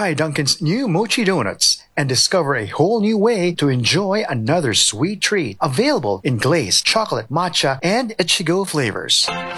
Try Dunkin's new Mochi Donuts and discover a whole new way to enjoy another sweet treat. Available in glazed, chocolate, matcha, and Ichigo flavors.